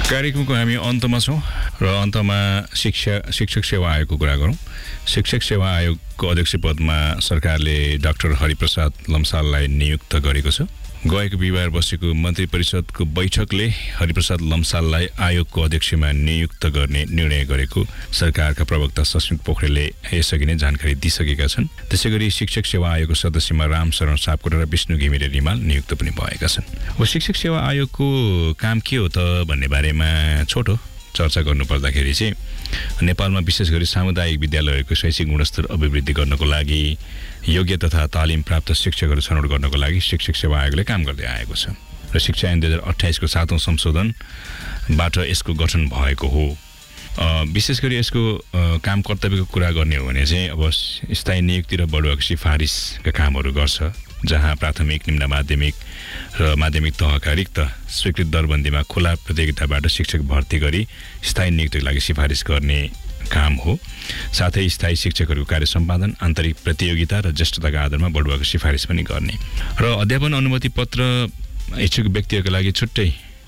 कार्यक्रमको हामी अन्तमा छौँ र अन्तमा शिक्षक सेवा आयोगको कुरा गरौँ। शिक्षक सेवा आयोगको अध्यक्ष पदमा सरकारले डाक्टर हरिप्रसाद लम्साललाई नियुक्त गरेको छ। गएको बिहिबार बसेको मन्त्री परिषदको बैठकले हरिप्रसाद लम्साललाई आयोगको अध्यक्षमा नियुक्त गर्ने निर्णय गरेको सरकारका प्रवक्ता सस्मित पोखरेलले यसअघि नै जानकारी दिइसकेका छन्। त्यसैगरी शिक्षक सेवा आयोगको सदस्यमा रामशरण सापकोटा र विष्णु घिमिरे रिमाल नियुक्त पनि भएका छन्। अब शिक्षक सेवा आयोगको काम के हो त भन्ने बारेमा छोटो चर्चा गर्नुपर्दाखेरि चाहिँ नेपालमा विशेष गरी सामुदायिक विद्यालयहरूको शैक्षिक गुणस्तर अभिवृद्धि गर्नको लागि योग्य तथा तालिम प्राप्त शिक्षकहरू छनौट गर्नको लागि शिक्षक सेवा आयोगले काम गर्दै आएको छ र शिक्षा ऐन 2028 को 7औं संशोधनबाट यसको गठन भएको हो। विशेष गरी यसको काम कर्तव्यको कुरा गर्ने हो भने चाहिँ अब स्थायी नियुक्ति र बढुवाको सिफारिसका कामहरू गर्छ, जहाँ प्राथमिक, निम्न माध्यमिक र माध्यमिक तहका रिक्त स्वीकृत दरबन्दीमा खुला प्रतियोगिताबाट शिक्षक भर्ती गरी स्थायी नियुक्तिको लागि सिफारिस गर्ने काम हो। साथै स्थायी शिक्षकहरूको कार्य सम्पादन, आन्तरिक प्रतियोगिता र ज्येष्ठताका आधारमा बढुवाको सिफारिस पनि गर्ने र अध्यापन अनुमति पत्र इच्छुक व्यक्तिहरूको लागि छुट्टै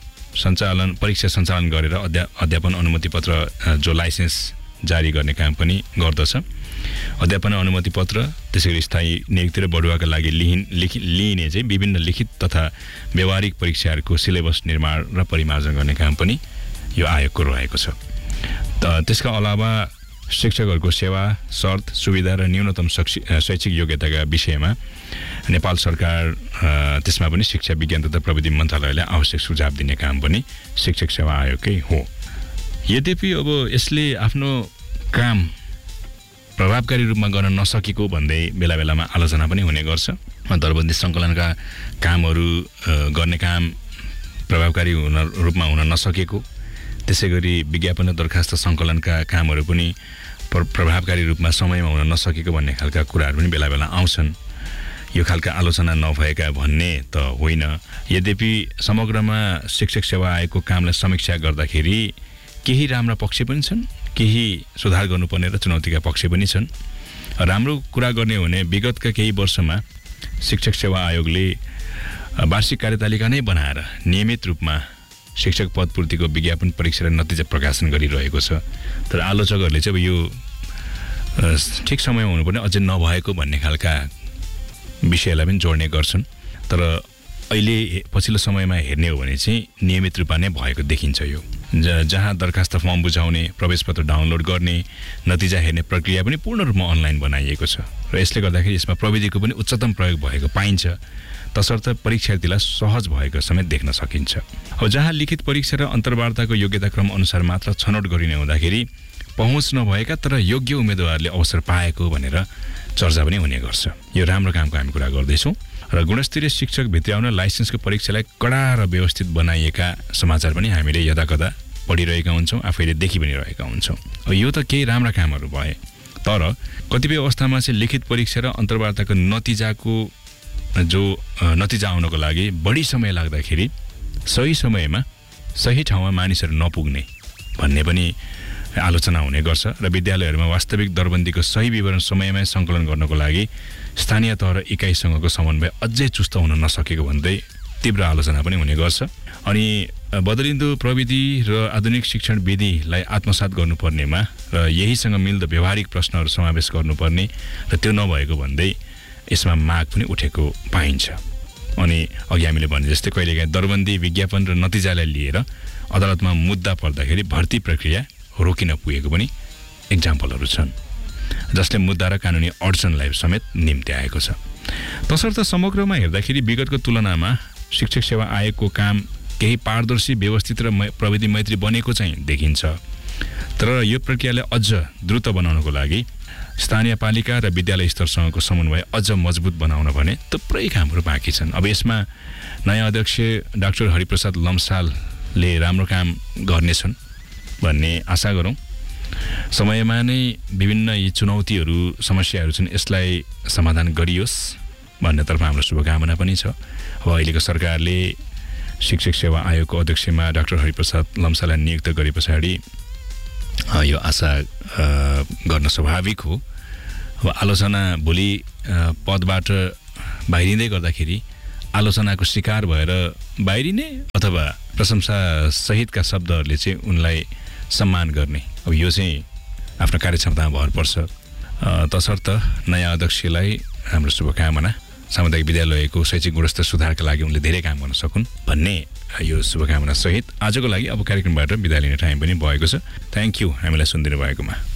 परीक्षा सञ्चालन गरेर अध्यापन अनुमति पत्र जो लाइसेन्स जारी गर्ने काम पनि गर्दछ। अध्यापन अनुमति पत्र त्यसैगरी स्थायी नियुक्ति र बढुवाका लागि लिइने चाहिँ विभिन्न लिखित तथा व्यावहारिक परीक्षाहरूको सिलेबस निर्माण र परिमार्जन गर्ने काम पनि यो आयोगको रहेको छ। त्यसका अलावा शिक्षकहरूको सेवा, शर्त, सुविधा र न्यूनतम शैक्षिक योग्यताका विषयमा नेपाल सरकार त्यसमा पनि शिक्षा विज्ञान तथा प्रविधि मन्त्रालयले आवश्यक सुझाव दिने काम पनि शिक्षक सेवा आयोगकै हो। यद्यपि अब यसले आफ्नो काम प्रभावकारी रूपमा गर्न नसकेको भन्दै बेला बेलामा आलोचना पनि हुने गर्छ। दरबन्दी सङ्कलनका कामहरू गर्ने काम प्रभावकारी रूपमा हुन नसकेको, त्यसैगरी विज्ञापन र दरखास्त सङ्कलनका कामहरू पनि प्रभावकारी रूपमा समयमा हुन नसकेको भन्ने खालका कुराहरू पनि बेला बेला आउँछन्। यो खालका आलोचना नभएका भन्ने त होइन। यद्यपि समग्रमा शिक्षक सेवा आयोगको कामलाई समीक्षा गर्दाखेरि केही राम्रा पक्ष पनि छन्, केही सुधार गर्नुपर्ने र चुनौतीका पक्ष पनि छन्। राम्रो कुरा गर्ने हो भने विगतका केही वर्षमा शिक्षक सेवा आयोगले वार्षिक कार्यतालिका नै बनाएर नियमित रूपमा शिक्षक पद पूर्तिको विज्ञापन परीक्षा र नतिजा प्रकाशन गरिरहेको छ। तर आलोचकहरूले चाहिँ अब यो ठिक समयमा हुनुपर्ने अझै नभएको भन्ने खालका विषयलाई पनि जोड्ने गर्छन्। तर अहिले पछिल्लो समयमा हेर्ने हो भने चाहिँ नियमित रूपमा नै भएको देखिन्छ। यो जहाँ दरखास्त फर्म बुझाउने, प्रवेशपत्र डाउनलोड गर्ने, नतिजा हेर्ने प्रक्रिया पनि पूर्ण रूपमा अनलाइन बनाइएको छ र यसले गर्दाखेरि यसमा प्रविधिको पनि उच्चतम प्रयोग भएको पाइन्छ। तसर्थ परीक्षार्थीलाई सहज भएको समेत देख्न सकिन्छ। अब जहाँ लिखित परीक्षा र अन्तर्वार्ताको योग्यता क्रम अनुसार मात्र छनौट गरिने हुँदाखेरि पहुँच नभएका तर योग्य उम्मेदवारले अवसर पाएको भनेर चर्चा पनि हुने गर्छ। यो राम्रो कामको हामी कुरा गर्दैछौँ र गुणस्तरीय शिक्षक भित्र्याउन लाइसेन्सको परीक्षालाई कडा र व्यवस्थित बनाइएका समाचार पनि हामीले यदाकदा पढिरहेका हुन्छौँ, आफैले देखि पनि रहेका हुन्छौँ। यो त केही राम्रा कामहरू भए, तर कतिपय अवस्थामा चाहिँ लिखित परीक्षा र अन्तर्वार्ताको नतिजा आउनको लागि बढी समय लाग्दाखेरि सही समयमा सही ठाउँमा मानिसहरू नपुग्ने भन्ने पनि आलोचना हुने गर्छ र विद्यालयहरूमा वास्तविक दरबन्दीको सही विवरण समयमै सङ्कलन गर्नको लागि स्थानीय तह र इकाइसँगको समन्वय अझै चुस्त हुन नसकेको भन्दै तीव्र आलोचना पनि हुने गर्छ। अनि बदलिँदो प्रविधि र आधुनिक शिक्षण विधिलाई आत्मसात गर्नुपर्नेमा र यहीसँग मिल्दो व्यवहारिक प्रश्नहरू समावेश गर्नुपर्ने र त्यो नभएको भन्दै यसमा माग पनि उठेको पाइन्छ। अनि अघि हामीले भने जस्तै कहिलेकाहीँ दरबन्दी, विज्ञापन र नतिजालाई लिएर अदालतमा मुद्दा पर्दाखेरि भर्ती प्रक्रिया रोकिन पुगेको पनि इक्जाम्पलहरू छन्, जसले मुद्दा र कानुनी अडचनलाई समेत निम्ति आएको छ। तसर्थ समग्रमा हेर्दाखेरि विगतको तुलनामा शिक्षक सेवा आयोगको काम केही पारदर्शी, व्यवस्थित र प्रविधि मैत्री बनेको चाहिँ देखिन्छ। तर यो प्रक्रियालाई अझ द्रुत बनाउनको लागि स्थानीय पालिका र विद्यालय स्तरसँगको समन्वय अझ मजबुत बनाउन भने थुप्रै कामहरू बाँकी छन्। अब यसमा नयाँ अध्यक्ष डाक्टर हरिप्रसाद लम्सालले राम्रो काम गर्नेछन् भन्ने आशा गरौँ। समयमा नै विभिन्न यी चुनौतीहरू, समस्याहरू छन्, यसलाई समाधान गरियोस् भन्नेतर्फ हाम्रो शुभकामना पनि छ। अब अहिलेको सरकारले शिक्षक सेवा आयोगको अध्यक्षमा डाक्टर हरिप्रसाद लम्साललाई नियुक्त गरे पछाडि यो आशा गर्न स्वाभाविक हो। अब आलोचना भोलि पदबाट बाहिरिँदै गर्दाखेरि आलोचनाको शिकार भएर बाहिरिने अथवा प्रशंसा सहितका शब्दहरूले चाहिँ उनलाई सम्मान गर्ने, अब यो चाहिँ आफ्नो कार्यक्षमतामा भर पर्छ। तसर्थ नयाँ अध्यक्षलाई हाम्रो शुभकामना, सामुदायिक विद्यालयको शैक्षिक गुणस्तर सुधारका लागि उनले धेरै काम गर्न सकुन् भन्ने यो शुभकामना सहित आजको लागि अब कार्यक्रमबाट बिदा लिने टाइम पनि भएको छ। थ्याङ्क यू हामीलाई सुनिदिनु भएकोमा।